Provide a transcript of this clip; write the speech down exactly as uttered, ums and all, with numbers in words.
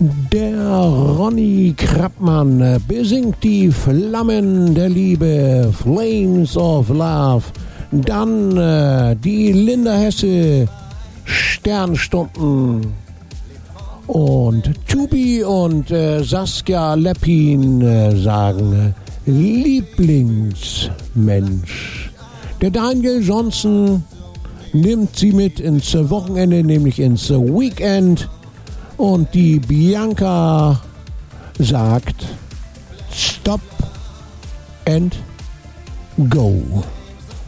Der Ronny Krappmann besingt die Flammen der Liebe, Flames of Love. Dann äh, die Linda Hesse, Sternstunden. Und Tubi und äh, Saskia Leppin äh, sagen äh, Lieblingsmensch. Der Daniel Johnson nimmt sie mit ins Wochenende, nämlich ins Weekend. Und die Bianca sagt Stop and Go.